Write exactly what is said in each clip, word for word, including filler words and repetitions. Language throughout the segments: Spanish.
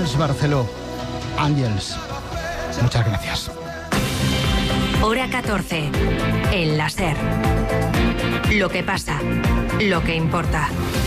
Àngels Barceló. Àngels, muchas gracias. Hora catorce. El la SER. Lo que pasa, lo que importa.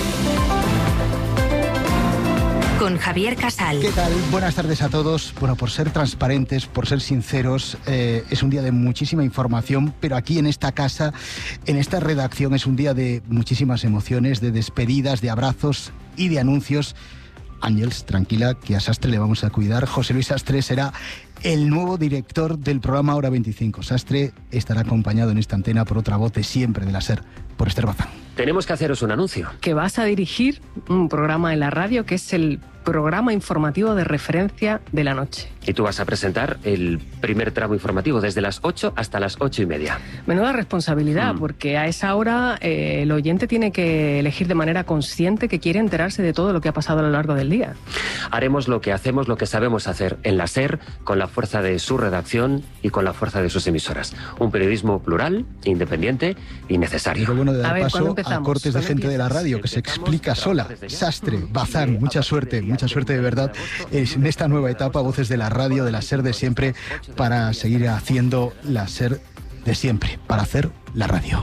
Con Javier Casal. ¿Qué tal? Buenas tardes a todos. Bueno, por ser transparentes, por ser sinceros, eh, es un día de muchísima información, pero aquí en esta casa, en esta redacción, es un día de muchísimas emociones, de despedidas, de abrazos y de anuncios. Àngels, tranquila, que a Sastre le vamos a cuidar. José Luis Sastre será el nuevo director del programa Hora veinticinco. Sastre estará acompañado en esta antena por otra voz de siempre de la SER, por Esther Bazán. Tenemos que haceros un anuncio. Que vas a dirigir un programa en la radio que es el programa informativo de referencia de la noche. Y tú vas a presentar el primer tramo informativo desde las ocho hasta las ocho y media. Menuda responsabilidad, mm. porque a esa hora eh, el oyente tiene que elegir de manera consciente que quiere enterarse de todo lo que ha pasado a lo largo del día. Haremos lo que hacemos, lo que sabemos hacer en la SER, con la fuerza de su redacción y con la fuerza de sus emisoras. Un periodismo plural, independiente y necesario. Y lo bueno de dar a ver, paso a cortes de gente de la radio que se explica sola. Sastre, Bazán, mucha suerte, mucha suerte de verdad en esta nueva etapa, voces de la radio, de la SER de siempre, para seguir haciendo la SER de siempre, para hacer la radio.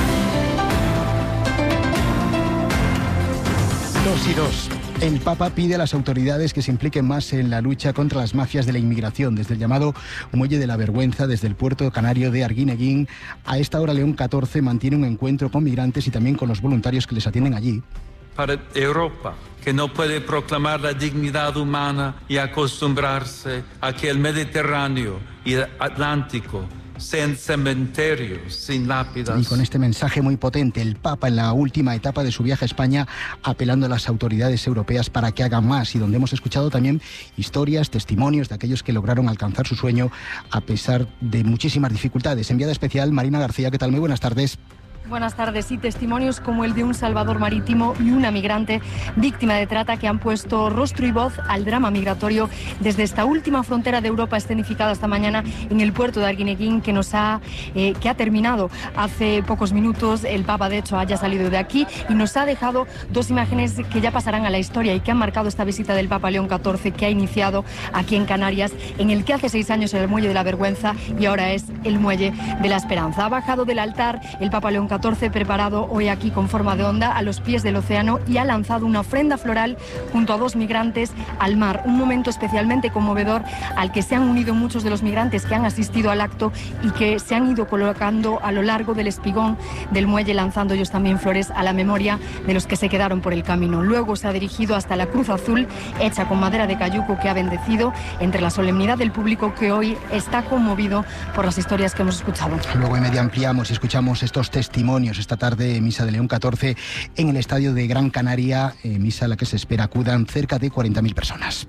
Dos y dos. El Papa pide a las autoridades que se impliquen más en la lucha contra las mafias de la inmigración, desde el llamado Muelle de la Vergüenza, desde el puerto canario de Arguineguín. A esta hora León catorce mantiene un encuentro con migrantes y también con los voluntarios que les atienden allí. Para Europa, que no puede proclamar la dignidad humana y acostumbrarse a que el Mediterráneo y el Atlántico sean cementerios sin lápidas. Y con este mensaje muy potente, el Papa en la última etapa de su viaje a España, apelando a las autoridades europeas para que hagan más, y donde hemos escuchado también historias, testimonios de aquellos que lograron alcanzar su sueño a pesar de muchísimas dificultades. Enviada especial, Marina García, ¿qué tal? Muy buenas tardes. Buenas tardes. Y testimonios como el de un salvador marítimo y una migrante víctima de trata que han puesto rostro y voz al drama migratorio desde esta última frontera de Europa escenificada esta mañana en el puerto de Arguineguín, que nos ha eh, que ha terminado hace pocos minutos. El Papa, de hecho, haya salido de aquí y nos ha dejado dos imágenes que ya pasarán a la historia y que han marcado esta visita del Papa León catorce, que ha iniciado aquí en Canarias, en el que hace seis años era el Muelle de la Vergüenza y ahora es el Muelle de la Esperanza. Ha bajado del altar el Papa León catorce, preparado hoy aquí con forma de onda a los pies del océano, y ha lanzado una ofrenda floral junto a dos migrantes al mar. Un momento especialmente conmovedor al que se han unido muchos de los migrantes que han asistido al acto y que se han ido colocando a lo largo del espigón del muelle, lanzando ellos también flores a la memoria de los que se quedaron por el camino. Luego se ha dirigido hasta la cruz azul hecha con madera de cayuco, que ha bendecido entre la solemnidad del público, que hoy está conmovido por las historias que hemos escuchado. Luego en media ampliamos y escuchamos estos testimonios. Esta tarde, misa de León catorce en el estadio de Gran Canaria, eh, misa a la que se espera acudan cerca de cuarenta mil personas.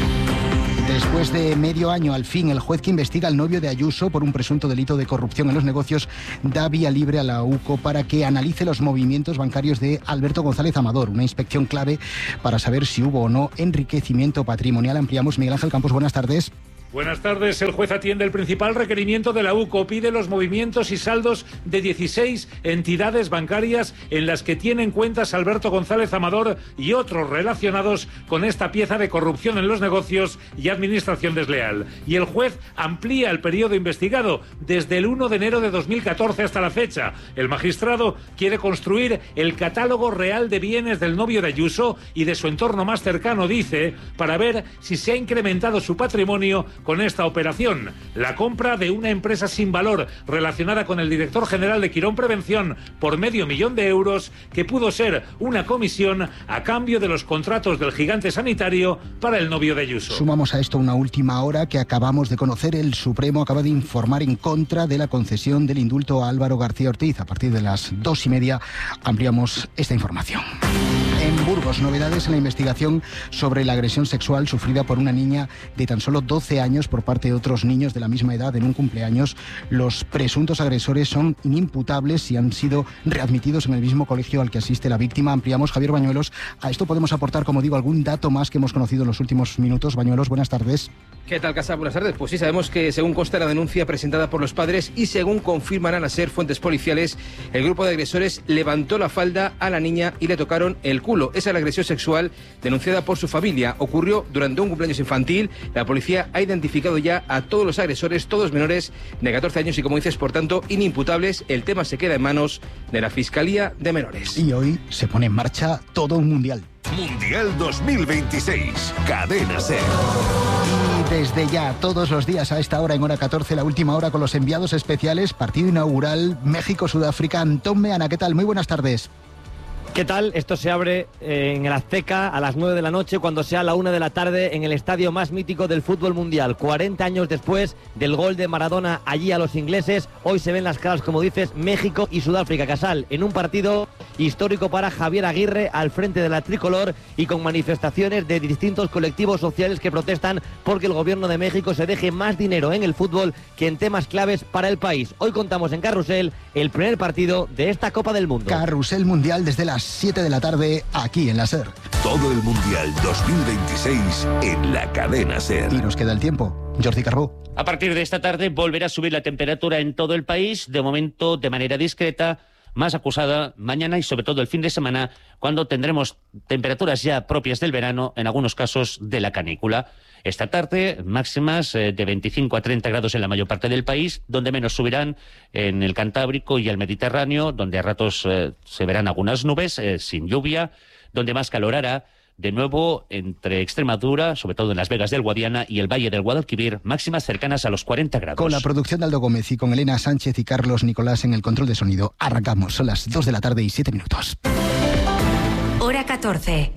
Después de medio año, al fin, el juez que investiga al novio de Ayuso por un presunto delito de corrupción en los negocios da vía libre a la U C O para que analice los movimientos bancarios de Alberto González Amador, una inspección clave para saber si hubo o no enriquecimiento patrimonial. Ampliamos. Miguel Ángel Campos, buenas tardes. Buenas tardes. El juez atiende el principal requerimiento de la U C O. Pide los movimientos y saldos de dieciséis entidades bancarias en las que tienen cuentas Alberto González Amador y otros relacionados con esta pieza de corrupción en los negocios y administración desleal. Y el juez amplía el periodo investigado desde el uno de enero de dos mil catorce hasta la fecha. El magistrado quiere construir el catálogo real de bienes del novio de Ayuso y de su entorno más cercano, dice, para ver si se ha incrementado su patrimonio con esta operación. La compra de una empresa sin valor relacionada con el director general de Quirón Prevención por medio millón de euros, que pudo ser una comisión a cambio de los contratos del gigante sanitario para el novio de Ayuso. Sumamos a esto una última hora que acabamos de conocer. El Supremo acaba de informar en contra de la concesión del indulto a Álvaro García Ortiz. A partir de las dos y media ampliamos esta información. En Burgos, novedades en la investigación sobre la agresión sexual sufrida por una niña de tan solo doce años por parte de otros niños de la misma edad en un cumpleaños. Los presuntos agresores son inimputables y han sido readmitidos en el mismo colegio al que asiste la víctima. Ampliamos. Javier Bañuelos. A esto podemos aportar, como digo, algún dato más que hemos conocido en los últimos minutos. Bañuelos, buenas tardes. ¿Qué tal, Casa? Buenas tardes. Pues sí, sabemos que según consta la denuncia presentada por los padres y según confirman a la SER fuentes policiales, el grupo de agresores levantó la falda a la niña y le tocaron el culo. Esa es la agresión sexual denunciada por su familia. Ocurrió durante un cumpleaños infantil. La policía ha identificado ya a todos los agresores, todos menores de catorce años y, como dices, por tanto, inimputables. El tema se queda en manos de la Fiscalía de Menores. Y hoy se pone en marcha todo un mundial. Mundial dos mil veintiséis, Cadena SER. Y desde ya, todos los días a esta hora, en hora catorce, la última hora con los enviados especiales, partido inaugural México-Sudáfrica. Antón Meana, ¿qué tal? Muy buenas tardes. ¿Qué tal? Esto se abre en el Azteca a las nueve de la noche, cuando sea la una de la tarde, en el estadio más mítico del fútbol mundial. cuarenta años después del gol de Maradona allí a los ingleses, hoy se ven las caras, como dices, México y Sudáfrica. Casal, en un partido histórico para Javier Aguirre al frente de la tricolor y con manifestaciones de distintos colectivos sociales que protestan porque el gobierno de México se deje más dinero en el fútbol que en temas claves para el país. Hoy contamos en Carrusel el primer partido de esta Copa del Mundo. Carrusel Mundial desde las siete de la tarde, aquí en la SER. Todo el Mundial dos mil veintiséis en la Cadena SER. Y nos queda el tiempo. Jordi Carbó. A partir de esta tarde volverá a subir la temperatura en todo el país, de momento de manera discreta, más acusada mañana y sobre todo el fin de semana, cuando tendremos temperaturas ya propias del verano, en algunos casos de la canícula. Esta tarde, máximas eh, de veinticinco a treinta grados en la mayor parte del país, donde menos subirán en el Cantábrico y el Mediterráneo, donde a ratos eh, se verán algunas nubes, eh, sin lluvia, donde más calor hará. De nuevo, entre Extremadura, sobre todo en Las Vegas del Guadiana y el Valle del Guadalquivir, máximas cercanas a los cuarenta grados. Con la producción de Aldo Gómez y con Elena Sánchez y Carlos Nicolás en el control de sonido, arrancamos. Son las dos de la tarde y siete minutos. Hora catorce.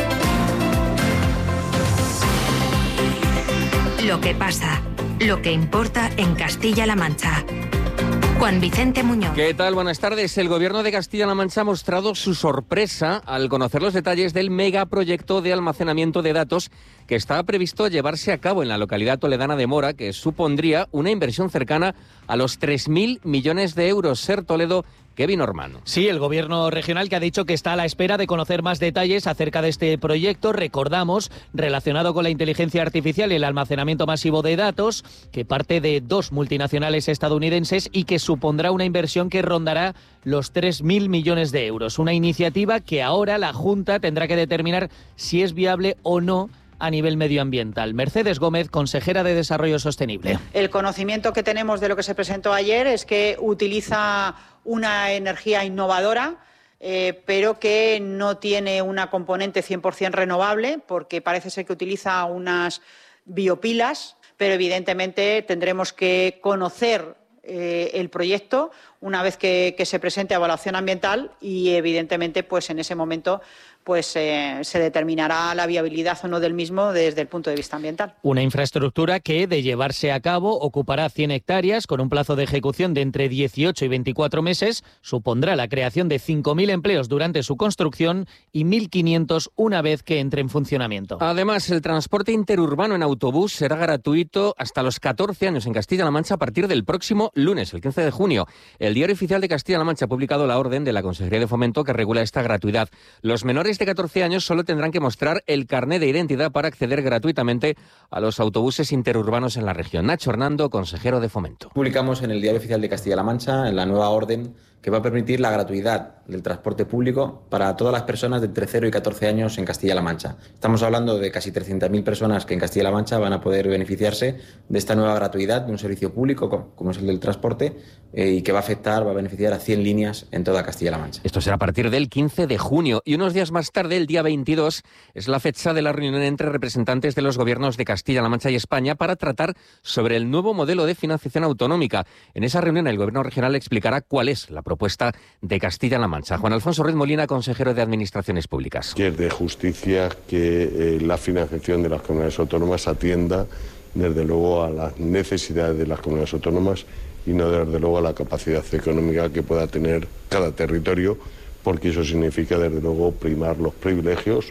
Lo que pasa, lo que importa en Castilla-La Mancha. Juan Vicente Muñoz. ¿Qué tal? Buenas tardes. El Gobierno de Castilla-La Mancha ha mostrado su sorpresa al conocer los detalles del megaproyecto de almacenamiento de datos que está previsto llevarse a cabo en la localidad toledana de Mora, que supondría una inversión cercana a los tres mil millones de euros. Ser Toledo, Kevin Ormano. Sí, el Gobierno regional que ha dicho que está a la espera de conocer más detalles acerca de este proyecto, recordamos, relacionado con la inteligencia artificial y el almacenamiento masivo de datos, que parte de dos multinacionales estadounidenses y que supondrá una inversión que rondará los tres mil millones de euros. Una iniciativa que ahora la Junta tendrá que determinar si es viable o no a nivel medioambiental. Mercedes Gómez, consejera de Desarrollo Sostenible. El conocimiento que tenemos de lo que se presentó ayer es que utiliza una energía innovadora, eh, pero que no tiene una componente cien por ciento renovable, porque parece ser que utiliza unas biopilas, pero evidentemente tendremos que conocer eh, el proyecto una vez que, que se presente a evaluación ambiental y evidentemente pues en ese momento pues eh, se determinará la viabilidad o no del mismo desde el punto de vista ambiental. Una infraestructura que, de llevarse a cabo, ocupará cien hectáreas con un plazo de ejecución de entre dieciocho y veinticuatro meses, supondrá la creación de cinco mil empleos durante su construcción y mil quinientos una vez que entre en funcionamiento. Además, el transporte interurbano en autobús será gratuito hasta los catorce años en Castilla-La Mancha a partir del próximo lunes, el quince de junio. El Diario Oficial de Castilla-La Mancha ha publicado la orden de la Consejería de Fomento que regula esta gratuidad. Los menores de catorce años solo tendrán que mostrar el carné de identidad para acceder gratuitamente a los autobuses interurbanos en la región. Nacho Hernando, consejero de Fomento. Publicamos en el Diario Oficial de Castilla-La Mancha, en la nueva orden, que va a permitir la gratuidad del transporte público para todas las personas de entre cero y catorce años en Castilla-La Mancha. Estamos hablando de casi trescientas mil personas que en Castilla-La Mancha van a poder beneficiarse de esta nueva gratuidad de un servicio público como es el del transporte eh, y que va a afectar, va a beneficiar a cien líneas en toda Castilla-La Mancha. Esto será a partir del quince de junio y unos días más tarde, el día veintidós, es la fecha de la reunión entre representantes de los gobiernos de Castilla-La Mancha y España para tratar sobre el nuevo modelo de financiación autonómica. En esa reunión el Gobierno regional explicará cuál es la propuesta de Castilla-La Mancha. Juan Alfonso Ruiz Molina, consejero de Administraciones Públicas. Que es de justicia que eh, la financiación de las comunidades autónomas atienda, desde luego, a las necesidades de las comunidades autónomas y no, desde luego, a la capacidad económica que pueda tener cada territorio, porque eso significa, desde luego, primar los privilegios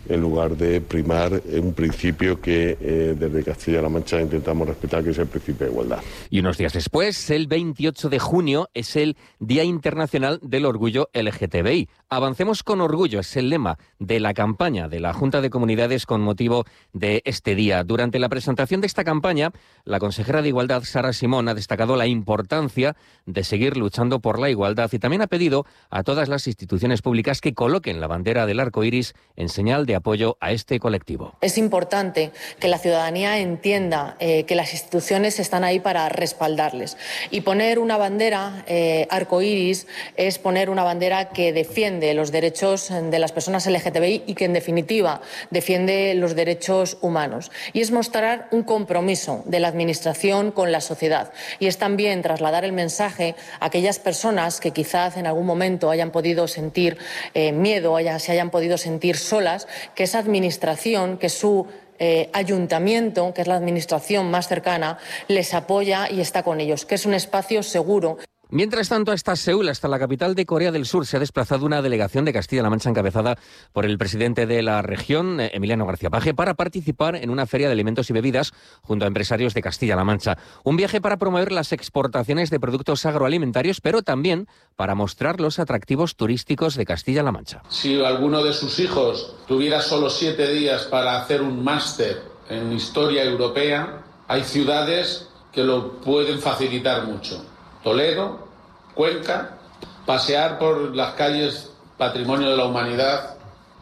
en lugar de primar un principio que eh, desde Castilla-La Mancha intentamos respetar, que es el principio de igualdad. Y unos días después, el veintiocho de junio, es el Día Internacional del Orgullo L G T B I. Avancemos con orgullo, es el lema de la campaña de la Junta de Comunidades con motivo de este día. Durante la presentación de esta campaña, la consejera de Igualdad, Sara Simón, ha destacado la importancia de seguir luchando por la igualdad y también ha pedido a todas las instituciones públicas que coloquen la bandera del arco iris en señal de apoyo a este colectivo. Es importante que la ciudadanía entienda eh, que las instituciones están ahí para respaldarles. Y poner una bandera eh, arcoíris es poner una bandera que defiende los derechos de las personas L G T B I y que, en definitiva, defiende los derechos humanos. Y es mostrar un compromiso de la Administración con la sociedad. Y es también trasladar el mensaje a aquellas personas que quizás en algún momento hayan podido sentir eh, miedo, haya, se hayan podido sentir solas, que esa administración, que su eh, ayuntamiento, que es la administración más cercana, les apoya y está con ellos, que es un espacio seguro. Mientras tanto, hasta Seúl, hasta la capital de Corea del Sur, se ha desplazado una delegación de Castilla-La Mancha encabezada por el presidente de la región, Emiliano García Paje, para participar en una feria de alimentos y bebidas junto a empresarios de Castilla-La Mancha. Un viaje para promover las exportaciones de productos agroalimentarios, pero también para mostrar los atractivos turísticos de Castilla-La Mancha. Si alguno de sus hijos tuviera solo siete días para hacer un máster en historia europea, hay ciudades que lo pueden facilitar mucho. Toledo, Cuenca, pasear por las calles Patrimonio de la Humanidad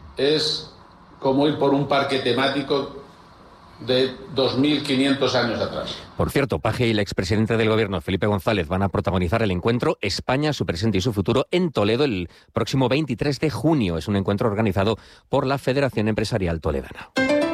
es como ir por un parque temático de dos mil quinientos años atrás. Por cierto, Paje y el expresidente del Gobierno, Felipe González, van a protagonizar el encuentro España, su presente y su futuro en Toledo el próximo veintitrés de junio. Es un encuentro organizado por la Federación Empresarial Toledana.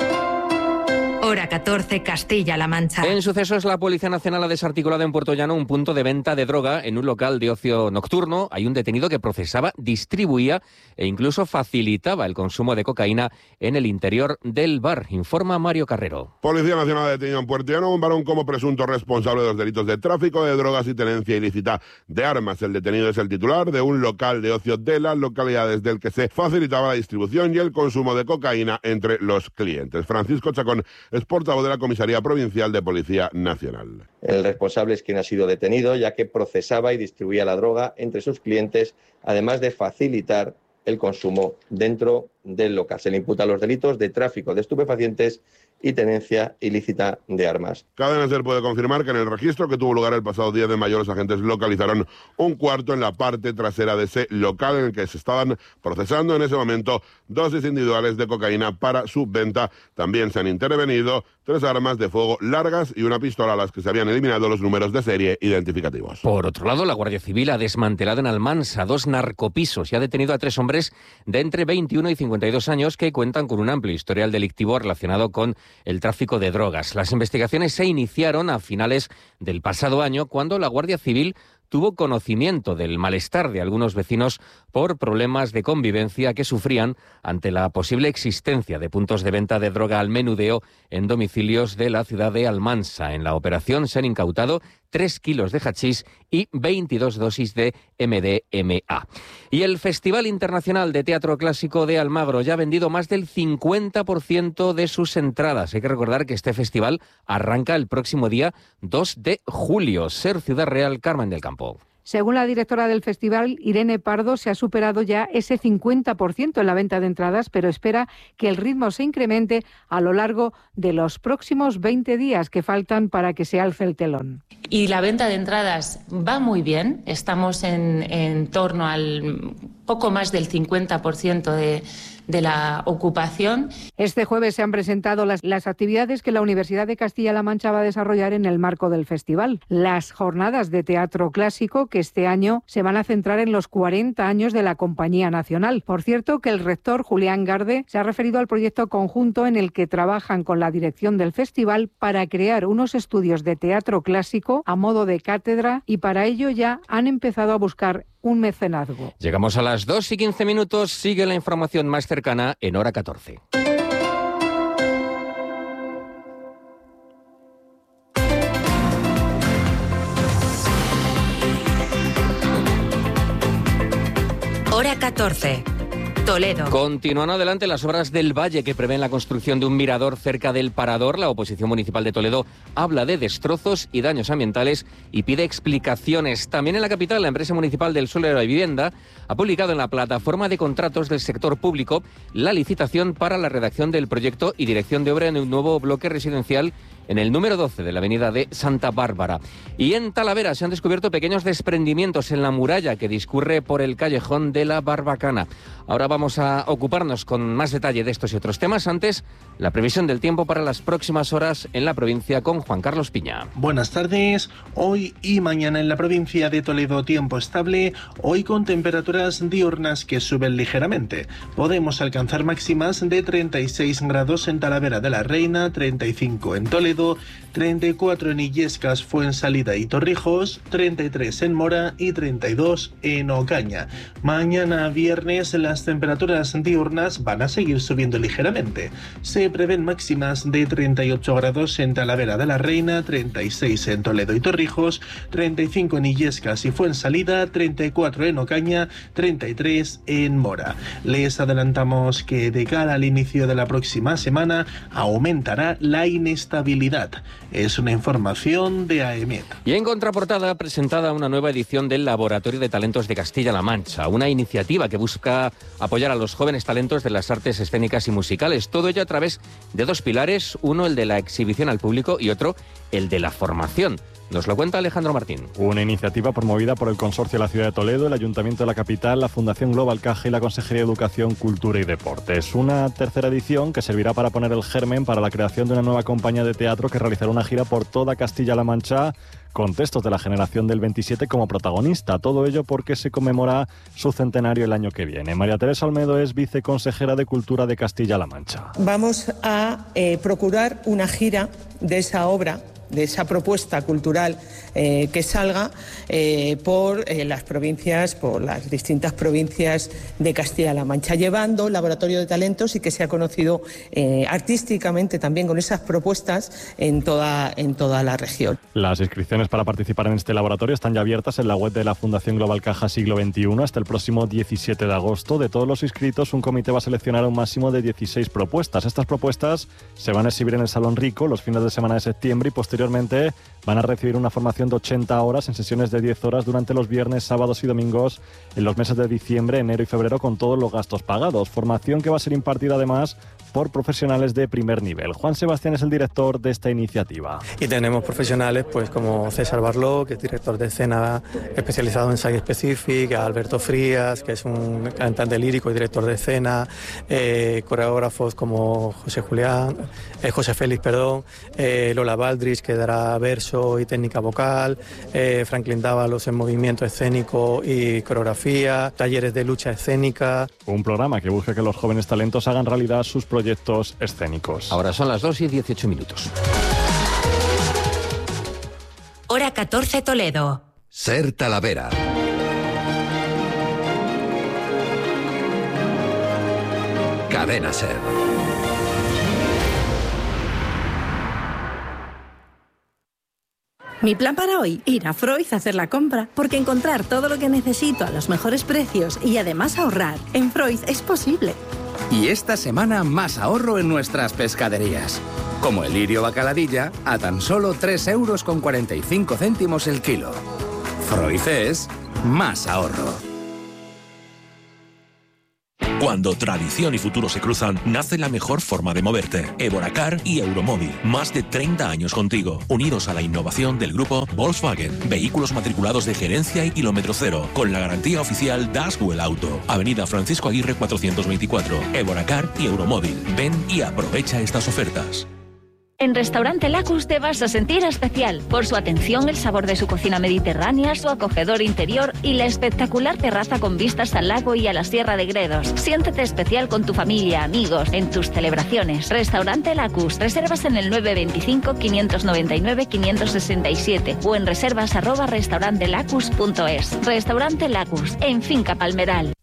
Hora catorce, Castilla-La Mancha. En sucesos, la Policía Nacional ha desarticulado en Puerto Llano un punto de venta de droga en un local de ocio nocturno. Hay un detenido que procesaba, distribuía e incluso facilitaba el consumo de cocaína en el interior del bar, informa Mario Carrero. Policía Nacional ha detenido en Puerto Llano a un varón como presunto responsable de los delitos de tráfico de drogas y tenencia ilícita de armas. El detenido es el titular de un local de ocio de las localidades del que se facilitaba la distribución y el consumo de cocaína entre los clientes. Francisco Chacón es portavoz de la Comisaría Provincial de Policía Nacional. El responsable es quien ha sido detenido, ya que procesaba y distribuía la droga entre sus clientes, además de facilitar el consumo dentro del local. Se le imputan los delitos de tráfico de estupefacientes y tenencia ilícita de armas. Cadena SER puede confirmar que en el registro que tuvo lugar el pasado diez de mayo los agentes localizaron un cuarto en la parte trasera de ese local en el que se estaban procesando en ese momento dosis individuales de cocaína para su venta. También se han intervenido tres armas de fuego largas y una pistola a las que se habían eliminado los números de serie identificativos. Por otro lado, la Guardia Civil ha desmantelado en Almansa dos narcopisos y ha detenido a tres hombres de entre veintiuno y cincuenta y dos años que cuentan con un amplio historial delictivo relacionado con el tráfico de drogas. Las investigaciones se iniciaron a finales del pasado año cuando la Guardia Civil tuvo conocimiento del malestar de algunos vecinos por problemas de convivencia que sufrían ante la posible existencia de puntos de venta de droga al menudeo en domicilios de la ciudad de Almansa. En la operación se han incautado tres kilos de hachís y veintidós dosis de M D M A. Y el Festival Internacional de Teatro Clásico de Almagro ya ha vendido más del cincuenta por ciento de sus entradas. Hay que recordar que este festival arranca el próximo día dos de julio. Ser Ciudad Real, Carmen del Campo. Según la directora del festival, Irene Pardo, se ha superado ya ese cincuenta por ciento en la venta de entradas, pero espera que el ritmo se incremente a lo largo de los próximos veinte días que faltan para que se alce el telón. Y la venta de entradas va muy bien, estamos en, en torno al poco más del cincuenta por ciento de, de la ocupación. Este jueves se han presentado las, las actividades que la Universidad de Castilla-La Mancha va a desarrollar en el marco del festival. Las jornadas de teatro clásico que este año se van a centrar en los cuarenta años de la Compañía Nacional. Por cierto, que el rector Julián Garde se ha referido al proyecto conjunto en el que trabajan con la dirección del festival para crear unos estudios de teatro clásico a modo de cátedra y para ello ya han empezado a buscar un mecenazgo. Llegamos a las dos y quince minutos. Sigue la información más cercana en Hora catorce. Hora catorce. Toledo. Continúan adelante las obras del Valle que prevén la construcción de un mirador cerca del Parador. La oposición municipal de Toledo habla de destrozos y daños ambientales y pide explicaciones. También en la capital, la empresa municipal del Suelo de la Vivienda ha publicado en la plataforma de contratos del sector público la licitación para la redacción del proyecto y dirección de obra en un nuevo bloque residencial en el número doce de la avenida de Santa Bárbara. Y en Talavera se han descubierto pequeños desprendimientos en la muralla que discurre por el callejón de la Barbacana. Ahora vamos a ocuparnos con más detalle de estos y otros temas. Antes, la previsión del tiempo para las próximas horas en la provincia con Juan Carlos Piña. Buenas tardes. Hoy y mañana en la provincia de Toledo tiempo estable, hoy con temperaturas diurnas que suben ligeramente. Podemos alcanzar máximas de treinta y seis grados en Talavera de la Reina, treinta y cinco en Toledo, treinta y cuatro en Illescas, Fuensalida y Torrijos, treinta y tres en Mora y treinta y dos en Ocaña. Mañana viernes las temperaturas diurnas van a seguir subiendo ligeramente. Se prevén máximas de treinta y ocho grados en Talavera de la Reina, treinta y seis en Toledo y Torrijos, treinta y cinco en Illescas y Fuensalida, treinta y cuatro en Ocaña, treinta y tres en Mora. Les adelantamos que de cara al inicio de la próxima semana aumentará la inestabilidad. Es una información de A E M E T. Y en contraportada, presentada una nueva edición del Laboratorio de Talentos de Castilla-La Mancha, una iniciativa que busca apoyar a los jóvenes talentos de las artes escénicas y musicales. Todo ello a través de dos pilares, uno el de la exhibición al público y otro el de la formación. Nos lo cuenta Alejandro Martín. Una iniciativa promovida por el Consorcio de la Ciudad de Toledo, el Ayuntamiento de la Capital, la Fundación Global Caja y la Consejería de Educación, Cultura y Deportes. Una tercera edición que servirá para poner el germen para la creación de una nueva compañía de teatro que realizará una gira por toda Castilla-La Mancha con textos de la generación del veintisiete como protagonista. Todo ello porque se conmemora su centenario el año que viene. María Teresa Olmedo es viceconsejera de Cultura de Castilla-La Mancha. Vamos a eh, procurar una gira de esa obra, de esa propuesta cultural eh, que salga eh, por eh, las provincias, por las distintas provincias de Castilla-La Mancha, llevando el laboratorio de talentos y que sea conocido eh, artísticamente también con esas propuestas en toda, en toda la región. Las inscripciones para participar en este laboratorio están ya abiertas en la web de la Fundación Global Caja Siglo veintiuno hasta el próximo diecisiete de agosto. De todos los inscritos, un comité va a seleccionar un máximo de dieciséis propuestas. Estas propuestas se van a exhibir en el Salón Rico los fines de semana de septiembre y posteriormente van a recibir una formación de ochenta horas en sesiones de diez horas durante los viernes, sábados y domingos en los meses de diciembre, enero y febrero con todos los gastos pagados. Formación que va a ser impartida además por profesionales de primer nivel. Juan Sebastián es el director de esta iniciativa. Y tenemos profesionales pues como César Barló, que es director de escena especializado en Site Specific, a Alberto Frías, que es un cantante lírico y director de escena, eh, coreógrafos como José Julián, eh, José Félix, perdón, eh, Lola Baldrich, que dará verso y técnica vocal, eh, Franklin Dávalos en movimiento escénico y coreografía, talleres de lucha escénica. Un programa que busca que los jóvenes talentos hagan realidad sus proyectos proyectos escénicos. Ahora son las dos y dieciocho minutos. Hora catorce Toledo. Ser Talavera. Cadena Ser. Mi plan para hoy, ir a Freud a hacer la compra, porque encontrar todo lo que necesito a los mejores precios y además ahorrar en Freud es posible. Y esta semana más ahorro en nuestras pescaderías. Como el lirio bacaladilla a tan solo tres euros con cuarenta y cinco céntimos el kilo. Freud es más ahorro. Cuando tradición y futuro se cruzan, nace la mejor forma de moverte. Evoracar y Euromóvil. Más de treinta años contigo, unidos a la innovación del grupo Volkswagen. Vehículos matriculados de gerencia y kilómetro cero, con la garantía oficial Daswell Auto. Avenida Francisco Aguirre cuatrocientos veinticuatro. Evoracar y Euromóvil. Ven y aprovecha estas ofertas. En Restaurante Lacus te vas a sentir especial por su atención, el sabor de su cocina mediterránea, su acogedor interior y la espectacular terraza con vistas al lago y a la Sierra de Gredos. Siéntete especial con tu familia, amigos, en tus celebraciones. Restaurante Lacus. Reservas en el nueve veinticinco, quinientos noventa y nueve, quinientos sesenta y siete o en reservas arroba restaurantelacus punto es. Restaurante Lacus, en Finca Palmeral.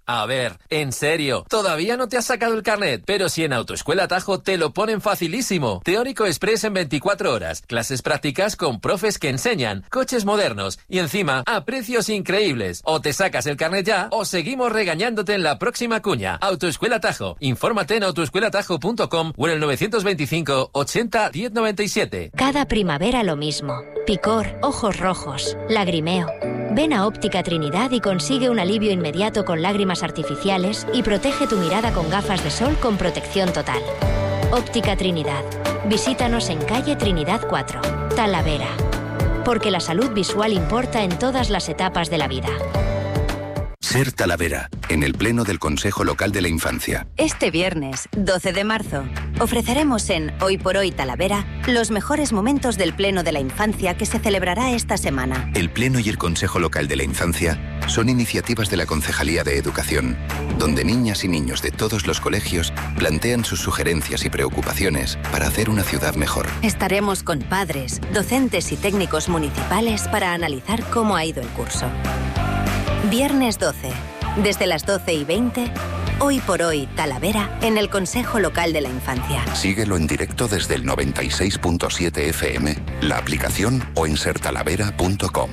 A ver, en serio, todavía no te has sacado el carnet, pero si en Autoescuela Tajo te lo ponen facilísimo. Teórico express en veinticuatro horas, clases prácticas con profes que enseñan, coches modernos y encima a precios increíbles. O te sacas el carnet ya o seguimos regañándote en la próxima cuña. Autoescuela Tajo. Infórmate en autoescuela tajo punto com o en el novecientos veinticinco ochenta diez noventa y siete. Cada primavera lo mismo. Picor, ojos rojos, lagrimeo. Ven a Óptica Trinidad y consigue un alivio inmediato con lágrimas artificiales y protege tu mirada con gafas de sol con protección total. Óptica Trinidad. Visítanos en calle Trinidad cuatro, Talavera. Porque la salud visual importa en todas las etapas de la vida. Ser Talavera, en el Pleno del Consejo Local de la Infancia. Este viernes, doce de marzo, ofreceremos en Hoy por Hoy Talavera los mejores momentos del Pleno de la Infancia que se celebrará esta semana. El Pleno y el Consejo Local de la Infancia son iniciativas de la Concejalía de Educación, donde niñas y niños de todos los colegios plantean sus sugerencias y preocupaciones para hacer una ciudad mejor. Estaremos con padres, docentes y técnicos municipales para analizar cómo ha ido el curso. Viernes doce, desde las doce y veinte, Hoy por Hoy Talavera en el Consejo Local de la Infancia. Síguelo en directo desde el noventa y seis punto siete F M, la aplicación o en ser talavera punto com.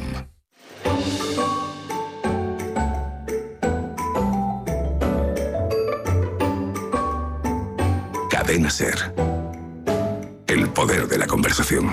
Cadena Ser. El poder de la conversación.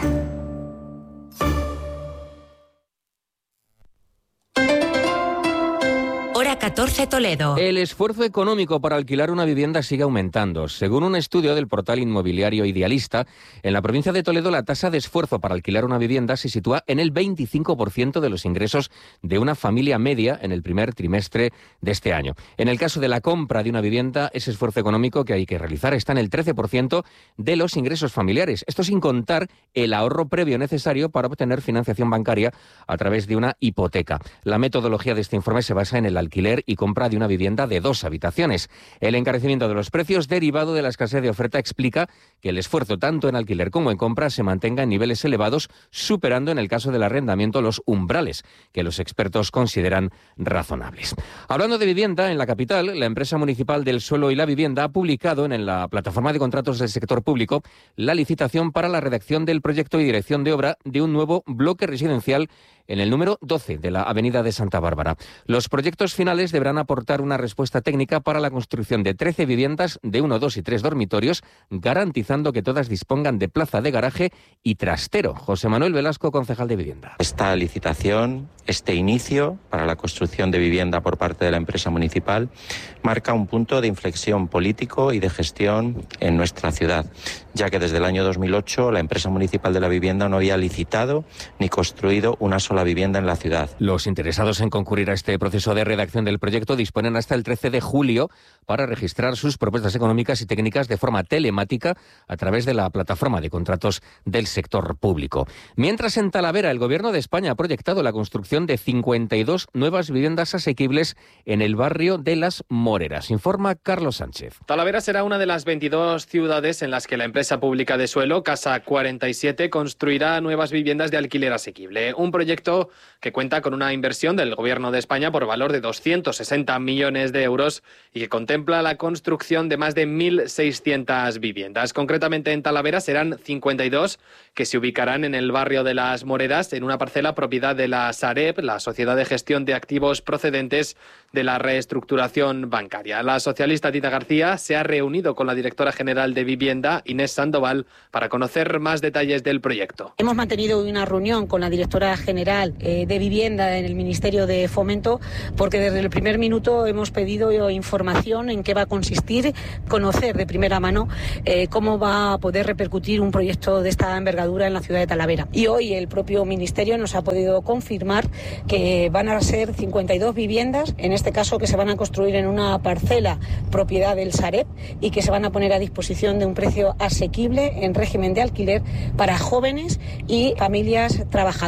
catorce Toledo. El esfuerzo económico para alquilar una vivienda sigue aumentando. Según un estudio del portal inmobiliario Idealista, en la provincia de Toledo la tasa de esfuerzo para alquilar una vivienda se sitúa en el veinticinco por ciento de los ingresos de una familia media en el primer trimestre de este año. En el caso de la compra de una vivienda, ese esfuerzo económico que hay que realizar está en el trece por ciento de los ingresos familiares. Esto sin contar el ahorro previo necesario para obtener financiación bancaria a través de una hipoteca. La metodología de este informe se basa en el alquiler y compra de una vivienda de dos habitaciones. El encarecimiento de los precios derivado de la escasez de oferta explica que el esfuerzo tanto en alquiler como en compra se mantenga en niveles elevados, superando en el caso del arrendamiento los umbrales que los expertos consideran razonables. Hablando de vivienda, en la capital, la empresa municipal del suelo y la vivienda ha publicado en la plataforma de contratos del sector público la licitación para la redacción del proyecto y dirección de obra de un nuevo bloque residencial en el número doce de la Avenida de Santa Bárbara. Los proyectos finales deberán aportar una respuesta técnica para la construcción de trece viviendas de uno, dos y tres dormitorios, garantizando que todas dispongan de plaza de garaje y trastero. José Manuel Velasco, concejal de Vivienda. Esta licitación, este inicio para la construcción de vivienda por parte de la empresa municipal, marca un punto de inflexión político y de gestión en nuestra ciudad, ya que desde el año dos mil ocho la empresa municipal de la vivienda no había licitado ni construido una sola la vivienda en la ciudad. Los interesados en concurrir a este proceso de redacción del proyecto disponen hasta el trece de julio para registrar sus propuestas económicas y técnicas de forma telemática a través de la plataforma de contratos del sector público. Mientras en Talavera el Gobierno de España ha proyectado la construcción de cincuenta y dos nuevas viviendas asequibles en el barrio de Las Moreras. Informa Carlos Sánchez. Talavera será una de las veintidós ciudades en las que la empresa pública de suelo, Casa cuarenta y siete, construirá nuevas viviendas de alquiler asequible. Un proyecto que cuenta con una inversión del Gobierno de España por valor de doscientos sesenta millones de euros y que contempla la construcción de más de mil seiscientas viviendas. Concretamente en Talavera serán cincuenta y dos que se ubicarán en el barrio de Las Moreras, en una parcela propiedad de la Sareb, la Sociedad de Gestión de Activos procedentes de la reestructuración bancaria. La socialista Tita García se ha reunido con la directora general de Vivienda, Inés Sandoval, para conocer más detalles del proyecto. Hemos mantenido una reunión con la directora general de Vivienda en el Ministerio de Fomento, porque desde el primer minuto hemos pedido información en qué va a consistir, conocer de primera mano eh, cómo va a poder repercutir un proyecto de esta envergadura en la ciudad de Talavera. Y hoy el propio Ministerio nos ha podido confirmar que van a ser cincuenta y dos viviendas, en este caso que se van a construir en una parcela propiedad del Sareb y que se van a poner a disposición de un precio asequible en régimen de alquiler para jóvenes y familias trabajadoras.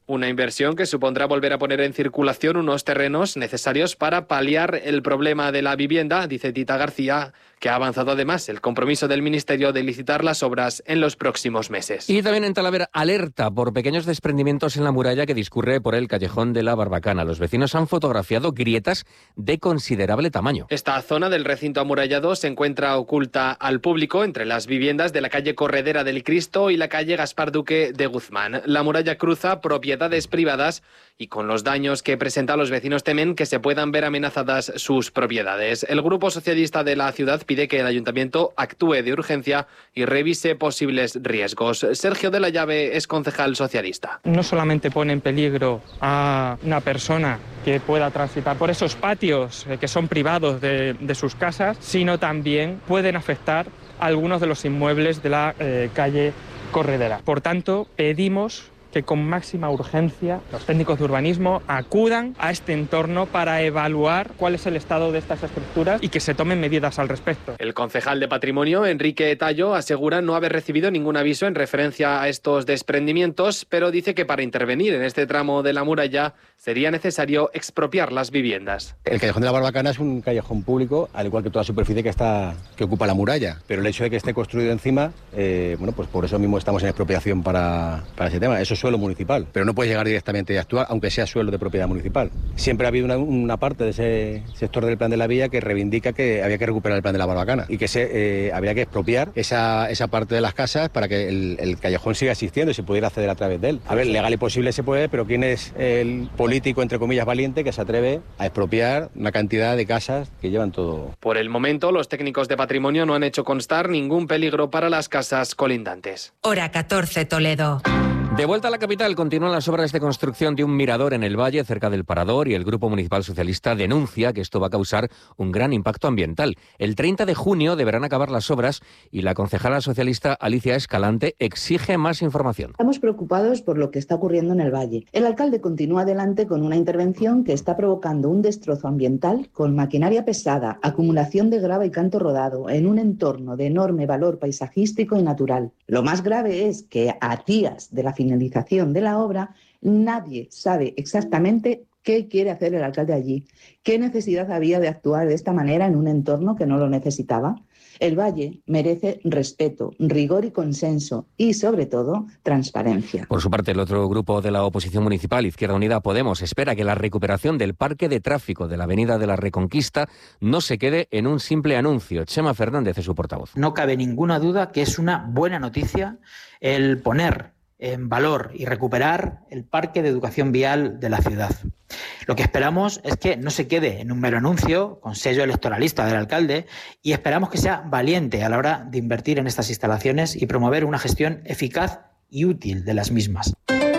Una inversión que supondrá volver a poner en circulación unos terrenos necesarios para paliar el problema de la vivienda, dice Tita García, que ha avanzado además el compromiso del Ministerio de licitar las obras en los próximos meses. Y también en Talavera, alerta por pequeños desprendimientos en la muralla que discurre por el callejón de la Barbacana. Los vecinos han fotografiado grietas de considerable tamaño. Esta zona del recinto amurallado se encuentra oculta al público entre las viviendas de la calle Corredera del Cristo y la calle Gaspar Duque de Guzmán. La muralla cruza propiedades privadas y con los daños que presenta, los vecinos temen que se puedan ver amenazadas sus propiedades. El Grupo Socialista de la ciudad pide que el Ayuntamiento actúe de urgencia y revise posibles riesgos. Sergio de la Llave es concejal socialista. No solamente pone en peligro a una persona que pueda transitar por esos patios eh, que son privados de, de sus casas, sino también pueden afectar a algunos de los inmuebles de la eh, calle Corredera. Por tanto, pedimos que con máxima urgencia los técnicos de urbanismo acudan a este entorno para evaluar cuál es el estado de estas estructuras y que se tomen medidas al respecto. El concejal de Patrimonio, Enrique Tallo, asegura no haber recibido ningún aviso en referencia a estos desprendimientos, pero dice que para intervenir en este tramo de la muralla sería necesario expropiar las viviendas. El callejón de la Barbacana es un callejón público, al igual que toda superficie que está que ocupa la muralla, pero el hecho de que esté construido encima, eh, bueno, pues por eso mismo estamos en expropiación para, para ese tema. Eso es suelo municipal, pero no puedes llegar directamente y actuar, aunque sea suelo de propiedad municipal. Siempre ha habido una, una parte de ese sector del plan de la villa que reivindica que había que recuperar el plan de la Barbacana y que se, eh, había que expropiar esa, esa parte de las casas para que el, el callejón siga existiendo y se pudiera acceder a través de él. A ver, legal y posible se puede, pero ¿quién es el político, entre comillas, valiente que se atreve a expropiar una cantidad de casas que llevan todo? Por el momento, los técnicos de Patrimonio no han hecho constar ningún peligro para las casas colindantes. Hora catorce, Toledo. De vuelta a la capital, continúan las obras de construcción de un mirador en el Valle, cerca del Parador, y el Grupo Municipal Socialista denuncia que esto va a causar un gran impacto ambiental. El treinta de junio deberán acabar las obras y la concejala socialista Alicia Escalante exige más información. Estamos preocupados por lo que está ocurriendo en el Valle. El alcalde continúa adelante con una intervención que está provocando un destrozo ambiental con maquinaria pesada, acumulación de grava y canto rodado en un entorno de enorme valor paisajístico y natural. Lo más grave es que a días de la finalización de la obra, nadie sabe exactamente qué quiere hacer el alcalde allí, qué necesidad había de actuar de esta manera en un entorno que no lo necesitaba. El Valle merece respeto, rigor y consenso y, sobre todo, transparencia. Por su parte, el otro grupo de la oposición municipal, Izquierda Unida Podemos, espera que la recuperación del parque de tráfico de la Avenida de la Reconquista no se quede en un simple anuncio. Chema Fernández es su portavoz. No cabe ninguna duda que es una buena noticia el poner en valor y recuperar el parque de educación vial de la ciudad. Lo que esperamos es que no se quede en un mero anuncio con sello electoralista del alcalde y esperamos que sea valiente a la hora de invertir en estas instalaciones y promover una gestión eficaz y útil de las mismas.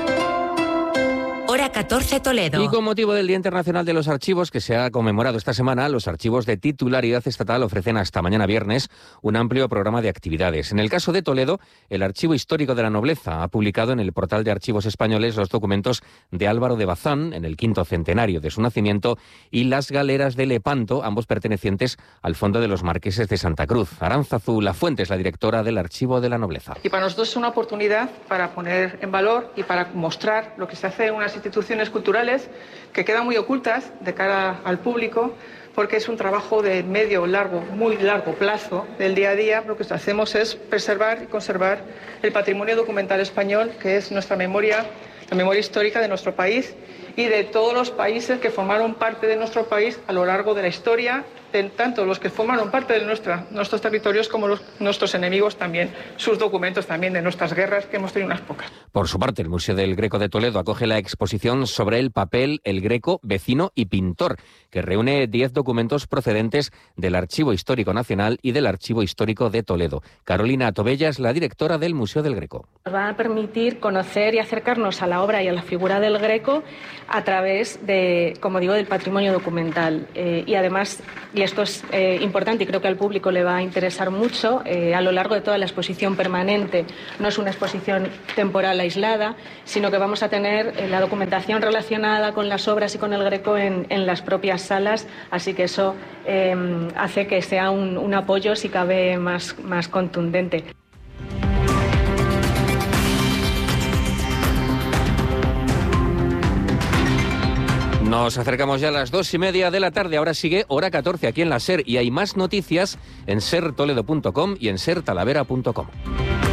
Hora catorce, Toledo. Y con motivo del Día Internacional de los Archivos, que se ha conmemorado esta semana, los archivos de titularidad estatal ofrecen hasta mañana viernes un amplio programa de actividades. En el caso de Toledo, el Archivo Histórico de la Nobleza ha publicado en el portal de Archivos Españoles los documentos de Álvaro de Bazán, en el quinto centenario de su nacimiento, y las galeras de Lepanto, ambos pertenecientes al Fondo de los Marqueses de Santa Cruz. Aránzazu Lafuente es la directora del Archivo de la Nobleza. Y para nosotros es una oportunidad para poner en valor y para mostrar lo que se hace en unas instituciones culturales que quedan muy ocultas de cara al público, porque es un trabajo de medio, largo, muy largo plazo del día a día. Lo que hacemos es preservar y conservar el patrimonio documental español, que es nuestra memoria, la memoria histórica de nuestro país y de todos los países que formaron parte de nuestro país a lo largo de la historia, de tanto los que formaron parte de nuestra, nuestros territorios como los, nuestros enemigos también, sus documentos también de nuestras guerras, que hemos tenido unas pocas. Por su parte, el Museo del Greco de Toledo acoge la exposición sobre el papel, el Greco, vecino y pintor, que reúne diez documentos procedentes del Archivo Histórico Nacional y del Archivo Histórico de Toledo. Carolina Tobella es la directora del Museo del Greco. Nos van a permitir conocer y acercarnos a la obra y a la figura del Greco a través de, como digo, del patrimonio documental. Eh, y además, y esto es eh, importante y creo que al público le va a interesar mucho, eh, a lo largo de toda la exposición permanente, no es una exposición temporal aislada, sino que vamos a tener eh, la documentación relacionada con las obras y con el Greco en, en las propias salas, así que eso eh, hace que sea un, un apoyo, si cabe, más, más contundente. Nos acercamos ya a las dos y media de la tarde. Ahora sigue Hora catorce aquí en la SER y hay más noticias en ser toledo punto com y en ser talavera punto com.